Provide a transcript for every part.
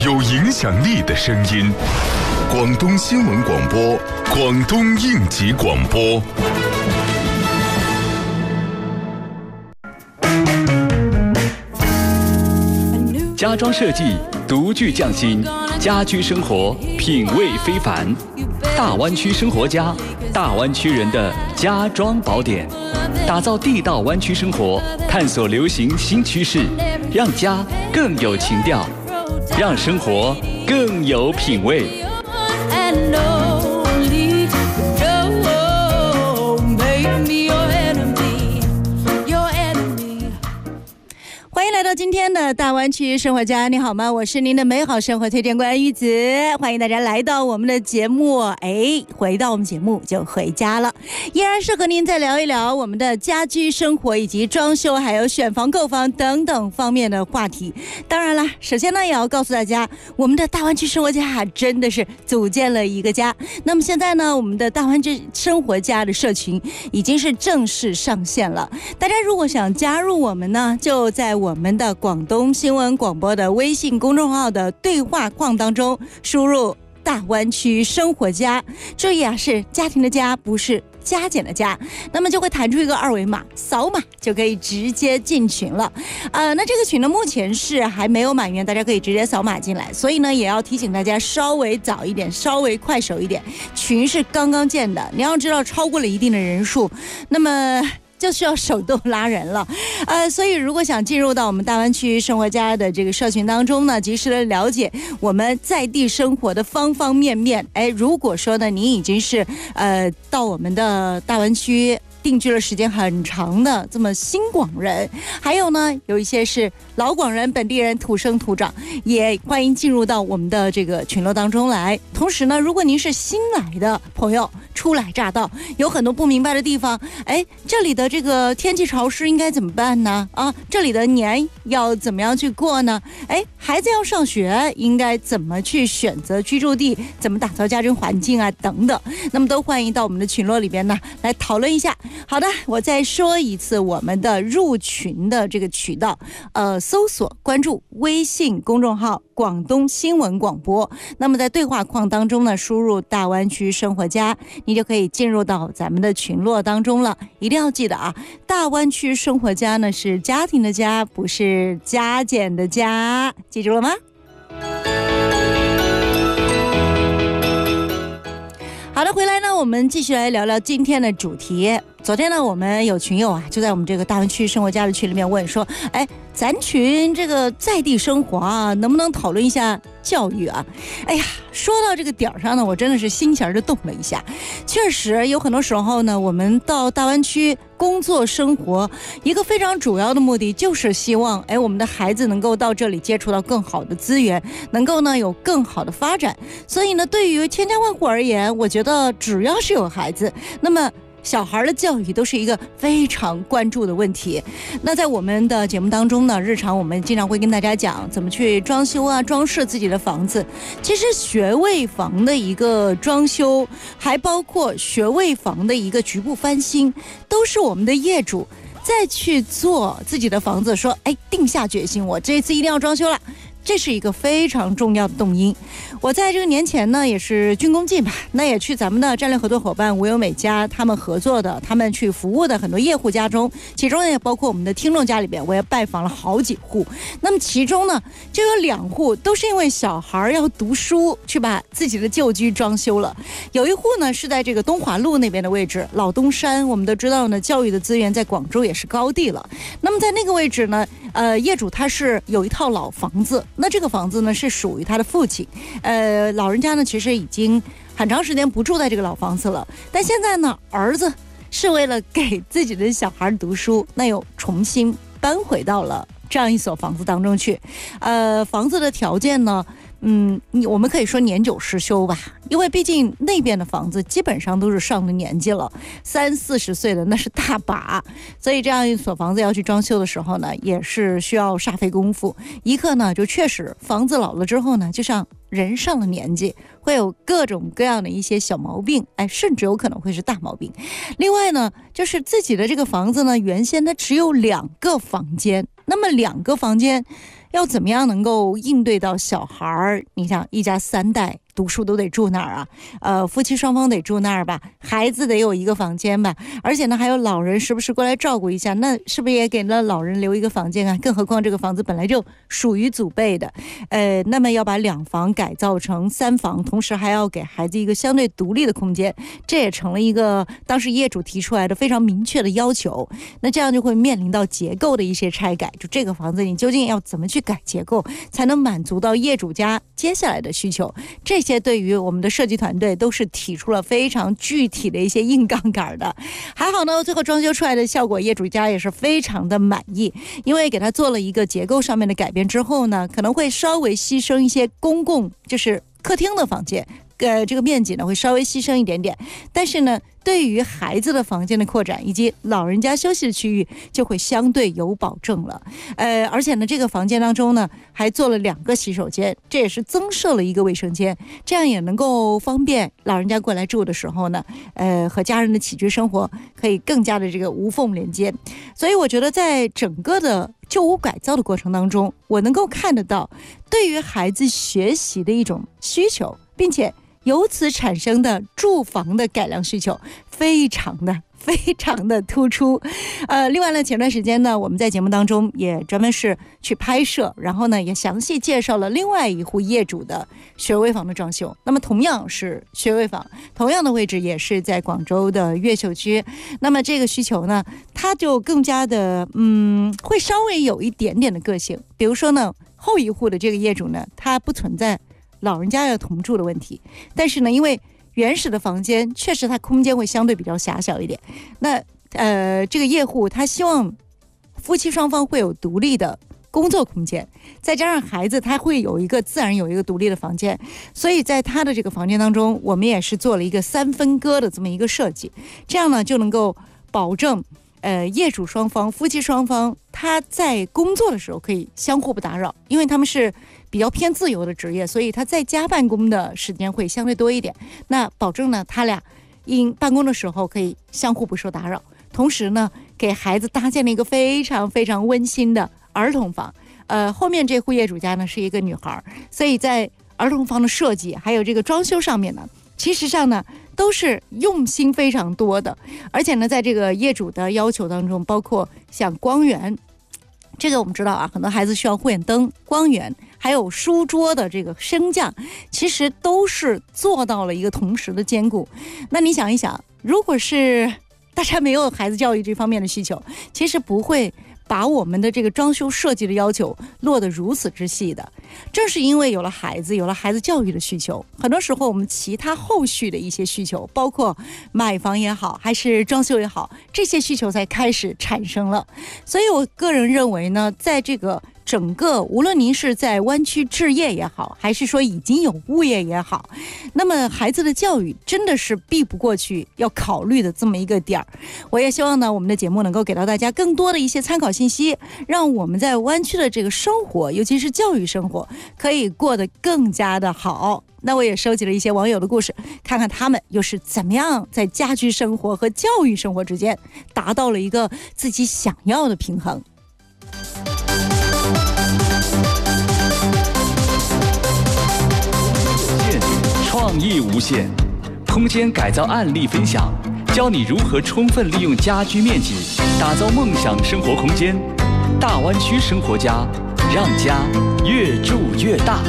有影响力的声音。广东新闻广播，广东应急广播。 家装设计独具匠心，家居生活品味非凡。大湾区生活家，大湾区人的家装宝典，打造地道湾区生活，探索流行新趋势，让家更有情调，让生活更有品味。 欢迎来到今天的大湾区生活家，你好吗？我是您的美好生活推荐官玉子，欢迎大家来到我们的节目。回到我们节目就回家了，依然是和您再聊一聊我们的家居生活以及装修，还有选房购房等等方面的话题。当然了，首先呢也要告诉大家，我们的大湾区生活家真的是组建了一个家。那么现在呢，我们的大湾区生活家的社群已经是正式上线了。大家如果想加入我们呢，就在我们的广东新闻广播的微信公众号的对话框当中输入大湾区生活家，注意啊，是家庭的家，不是加减的加，那么就会弹出一个二维码，扫码就可以直接进群了。那这个群呢目前是还没有满员，大家可以直接扫码进来，所以呢也要提醒大家稍微早一点，稍微快手一点，群是刚刚建的，你要知道超过了一定的人数，那么就需要手动拉人了，所以如果想进入到我们大湾区生活家的这个社群当中呢，及时的了解我们在地生活的方方面面。如果说呢，你已经是到我们的大湾区定居了时间很长的这么新广人，还有呢有一些是老广人、本地人土生土长，也欢迎进入到我们的这个群落当中来。同时呢，如果您是新来的朋友，初来乍到，有很多不明白的地方，这里的这个天气潮湿应该怎么办呢？这里的年要怎么样去过呢？孩子要上学应该怎么去选择居住地，怎么打造家居环境啊等等，那么都欢迎到我们的群落里边呢来讨论一下。好的，我再说一次我们的入群的这个渠道，搜索关注微信公众号广东新闻广播，那么在对话框当中呢输入大湾区生活家，你就可以进入到咱们的群落当中了。一定要记得啊，大湾区生活家呢是家庭的家，不是加减的加，记住了吗？好的，回来呢我们继续来聊聊今天的主题。昨天呢我们有群友啊就在我们这个大湾区生活家的群里面问说，咱群这个在地生活啊能不能讨论一下教育啊？说到这个点上呢，我真的是心弦就动了一下。确实有很多时候呢，我们到大湾区工作生活，一个非常主要的目的就是希望我们的孩子能够到这里接触到更好的资源，能够呢有更好的发展。所以呢对于千家万户而言，我觉得只要是有孩子，那么小孩的教育都是一个非常关注的问题。那在我们的节目当中呢，日常我们经常会跟大家讲怎么去装修啊、装饰自己的房子。其实学位房的一个装修，还包括学位房的一个局部翻新，都是我们的业主再去做自己的房子，说定下决心，我这次一定要装修了。这是一个非常重要的动因。我在这个年前呢也是军工季吧，那也去咱们的战略合作伙伴无忧美家他们合作的，他们去服务的很多业户家中，其中也包括我们的听众家里边，我也拜访了好几户。那么其中呢就有2户都是因为小孩要读书去把自己的旧居装修了。有一户呢是在这个东华路那边的位置，老东山我们都知道呢，教育的资源在广州也是高地了。那么在那个位置呢业主他是有一套老房子，那这个房子呢是属于他的父亲，老人家呢其实已经很长时间不住在这个老房子了，但现在呢儿子是为了给自己的小孩读书，那又重新搬回到了这样一所房子当中去。房子的条件呢我们可以说年久失修吧，因为毕竟那边的房子基本上都是上了年纪了，30-40岁的那是大把，所以这样一所房子要去装修的时候呢，也是需要煞费功夫。一个呢，就确实房子老了之后呢，就像人上了年纪，会有各种各样的一些小毛病，甚至有可能会是大毛病。另外呢，就是自己的这个房子呢，原先它只有2个房间，那么2个房间要怎么样能够应对到小孩儿？你想，一家3代读书都得住那儿啊，夫妻双方得住那儿吧，孩子得有一个房间吧，而且呢还有老人时不时过来照顾一下，那是不是也给了老人留一个房间啊？更何况这个房子本来就属于祖辈的，那么要把2房改造成3房，同时还要给孩子一个相对独立的空间，这也成了一个当时业主提出来的非常明确的要求。那这样就会面临到结构的一些拆改，就这个房子你究竟要怎么去改结构，才能满足到业主家接下来的需求？这些对于我们的设计团队都是提出了非常具体的一些硬杠杆的。还好呢，最后装修出来的效果业主家也是非常的满意，因为给他做了一个结构上面的改变之后呢，可能会稍微牺牲一些公共就是客厅的房间，这个面积呢会稍微牺牲一点点，但是呢对于孩子的房间的扩展以及老人家休息的区域就会相对有保证了。而且呢这个房间当中呢还做了2个洗手间，这也是增设了一个卫生间，这样也能够方便老人家过来住的时候呢和家人的起居生活可以更加的这个无缝连接。所以我觉得在整个的旧屋改造的过程当中，我能够看得到对于孩子学习的一种需求，并且由此产生的住房的改良需求非常的突出。另外呢，前段时间呢，我们在节目当中也专门是去拍摄，然后呢也详细介绍了另外一户业主的学位房的装修。那么同样是学位房，同样的位置也是在广州的越秀区。那么这个需求呢，它就更加的会稍微有一点点的个性。比如说呢，后一户的这个业主呢，他不存在老人家要同住的问题，但是呢因为原始的房间确实它空间会相对比较狭小一点，那这个业户他希望夫妻双方会有独立的工作空间，再加上孩子他会自然有一个独立的房间，所以在他的这个房间当中，我们也是做了一个3分割的这么一个设计，这样呢就能够保证业主双方夫妻双方他在工作的时候可以相互不打扰，因为他们是比较偏自由的职业，所以他在家办公的时间会相对多一点，那保证呢他俩因办公的时候可以相互不受打扰，同时呢给孩子搭建了一个非常非常温馨的儿童房。后面这户业主家呢是一个女孩，所以在儿童房的设计还有这个装修上面呢，其实上呢都是用心非常多的。而且呢在这个业主的要求当中，包括像光源，这个我们知道啊，很多孩子需要护眼灯、光源，还有书桌的这个升降，其实都是做到了一个同时的兼顾。那你想一想，如果是大家没有孩子教育这方面的需求，其实不会把我们的这个装修设计的要求落得如此之细的。正是因为有了孩子教育的需求，很多时候我们其他后续的一些需求，包括买房也好还是装修也好，这些需求才开始产生了。所以我个人认为呢，在这个整个无论您是在湾区置业也好，还是说已经有物业也好，那么孩子的教育真的是避不过去要考虑的这么一个点儿。我也希望呢，我们的节目能够给到大家更多的一些参考信息，让我们在湾区的这个生活，尤其是教育生活，可以过得更加的好。那我也收集了一些网友的故事，看看他们又是怎么样在家居生活和教育生活之间达到了一个自己想要的平衡。 创意无限，空间改造案例分享，教你如何充分利用家居面积，打造梦想生活空间。大湾区生活家，让家越住越大。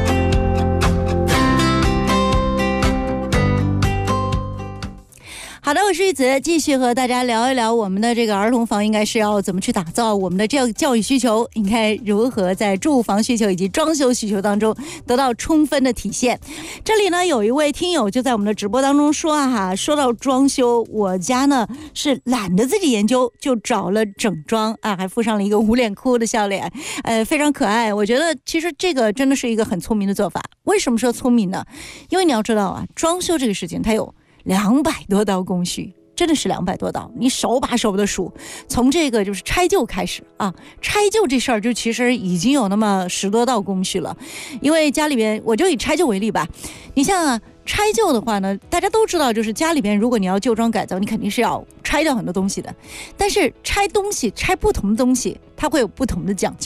好的，我是玉子，继续和大家聊一聊我们的这个儿童房应该是要怎么去打造，我们的这个教育需求应该如何在住房需求以及装修需求当中得到充分的体现。这里呢有一位听友就在我们的直播当中说说到装修，我家呢是懒得自己研究，就找了整装还附上了一个捂脸哭的笑脸，非常可爱。我觉得其实这个真的是一个很聪明的做法。为什么说聪明呢？因为你要知道装修这个事情它有200多道工序，真的是200多道，你手把手的数。从这个就是拆旧开始拆旧这事儿就其实已经有那么10多道工序了。因为家里边，我就以拆旧为例吧，你像拆旧的话呢，大家都知道，就是家里边如果你要旧装改造，你肯定是要拆掉很多东西的。但是拆东西，拆不同的东西，它会有不同的讲究。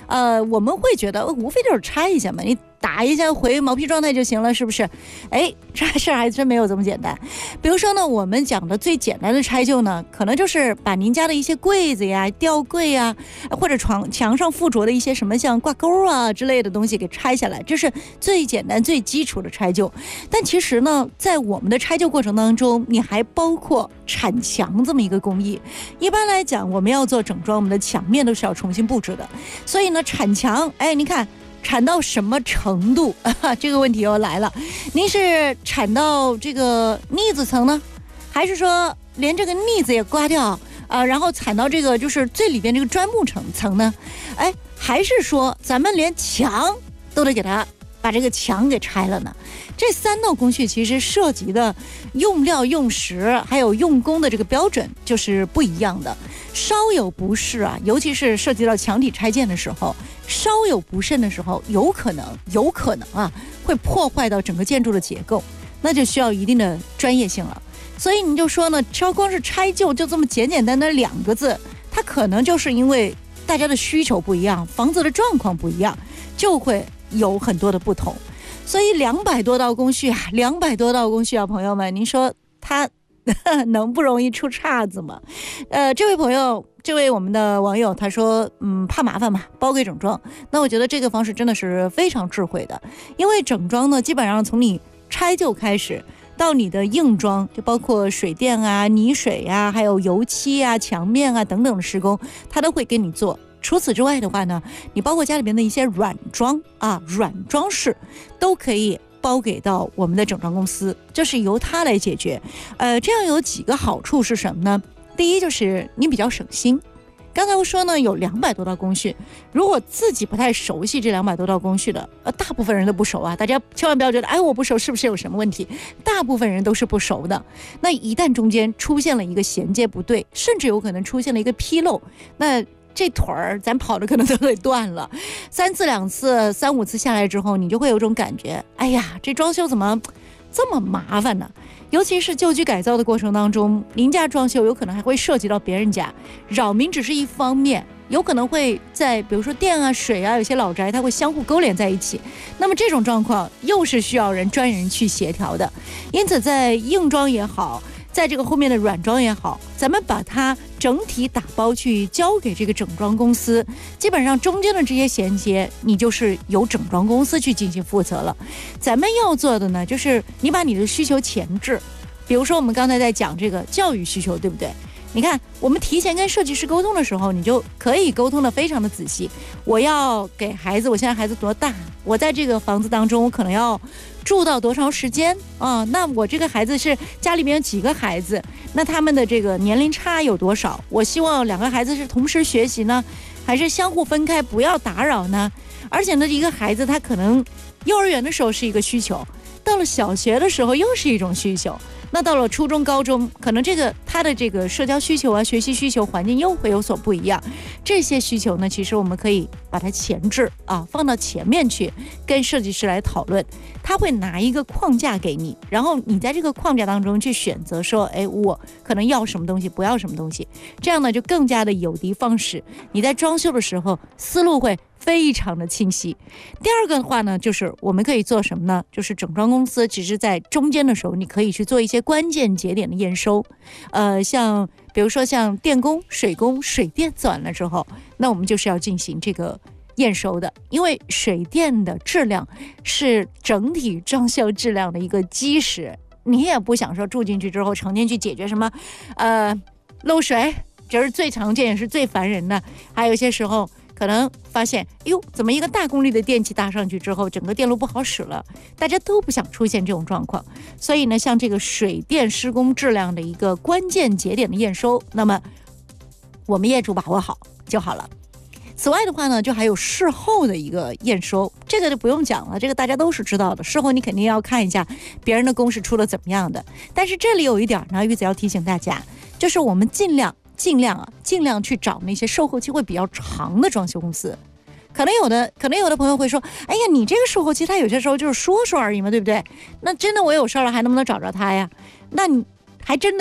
我们会觉得无非就是拆一下嘛，你打一下回毛坯状态就行了，是不是？哎，这事儿还真没有这么简单。比如说呢，我们讲的最简单的拆旧呢，可能就是把您家的一些柜子呀、吊柜啊，或者墙上附着的一些什么像挂钩啊之类的东西给拆下来，这是最简单、最基础的拆旧。但其实呢，在我们的拆旧过程当中，你还包括铲墙这么一个工艺。一般来讲，我们要做整装，我们的墙面都是要重新布置的，所以呢，铲墙，哎，你看。铲到什么程度这个问题又来了，您是铲到这个腻子层呢，还是说连这个腻子也刮掉然后铲到这个就是最里边这个砖木层呢？哎，还是说咱们连墙都得给它把这个墙给拆了呢？这3道工序其实涉及的用料、用时还有用工的这个标准就是不一样的，稍有不适尤其是涉及到墙体拆建的时候，稍有不慎的时候，有可能会破坏到整个建筑的结构，那就需要一定的专业性了。所以你就说呢，光是拆旧就这么简简单单2个字，它可能就是因为大家的需求不一样，房子的状况不一样，就会有很多的不同。所以200多道工序朋友们，您说它能不容易出岔子吗？这位我们的网友他说，怕麻烦嘛，包给整装。那我觉得这个方式真的是非常智慧的，因为整装呢，基本上从你拆旧开始到你的硬装，就包括水电泥水还有油漆墙面等等的施工，他都会给你做。除此之外的话呢，你包括家里边的一些软装软装饰都可以包给到我们的整装公司，这是由它来解决。这样有几个好处是什么呢？第一就是你比较省心。刚才我说呢，有200多道工序，如果自己不太熟悉这200多道工序的，大部分人都不熟大家千万不要觉得，我不熟是不是有什么问题？大部分人都是不熟的。那一旦中间出现了一个衔接不对，甚至有可能出现了一个纰漏，那这腿儿咱跑的可能都得断了。3次2次3、5次下来之后，你就会有种感觉，哎呀，这装修怎么这么麻烦呢？尤其是旧居改造的过程当中，您家装修有可能还会涉及到别人家，扰民只是一方面，有可能会在比如说电水有些老宅它会相互勾连在一起，那么这种状况又是需要专人去协调的。因此在硬装也好，在这个后面的软装也好，咱们把它整体打包去交给这个整装公司，基本上中间的这些衔接你就是由整装公司去进行负责了。咱们要做的呢，就是你把你的需求前置，比如说我们刚才在讲这个教育需求，对不对？你看我们提前跟设计师沟通的时候，你就可以沟通的非常的仔细。我要给孩子，我现在孩子多大，我在这个房子当中我可能要住到多长时间那我这个孩子是家里面有几个孩子，那他们的这个年龄差有多少，我希望2个孩子是同时学习呢，还是相互分开不要打扰呢？而且呢，一个孩子他可能幼儿园的时候是一个需求，到了小学的时候又是一种需求，那到了初中高中，可能他的这个社交需求学习需求环境又会有所不一样。这些需求呢，其实我们可以把它前置放到前面去跟设计师来讨论，他会拿一个框架给你，然后你在这个框架当中去选择说，我可能要什么东西，不要什么东西，这样呢就更加的有的放矢，你在装修的时候思路会非常的清晰。第二个的话呢，就是我们可以做什么呢？就是整装公司其实在中间的时候，你可以去做一些关键节点的验收，像比如说像电工、水工、水电做完了之后，那我们就是要进行这个验收的，因为水电的质量是整体装修质量的一个基石。你也不想说住进去之后成天去解决什么漏水，这是最常见也是最烦人的。还有一些时候可能发现，怎么一个大功率的电器搭上去之后，整个电路不好使了，大家都不想出现这种状况。所以呢，像这个水电施工质量的一个关键节点的验收，那么我们业主把握好就好了。此外的话呢，就还有事后的一个验收，这个就不用讲了，这个大家都是知道的。事后你肯定要看一下别人的工是出了怎么样的。但是这里有一点呢，玉子要提醒大家，就是我们尽量去找那些售后期会比较长的装修公司。可能有的朋友会说，哎呀，你这个售后期他有些时候就是说说而已嘛，对不对？那真的我有事了还能不能找着他呀？那你还真的有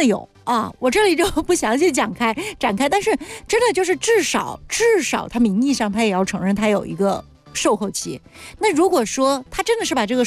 啊，我这里就不详细展开，但是真的就是至少它名义上它也要承认它有一个售后期。那如果说它真的是把这个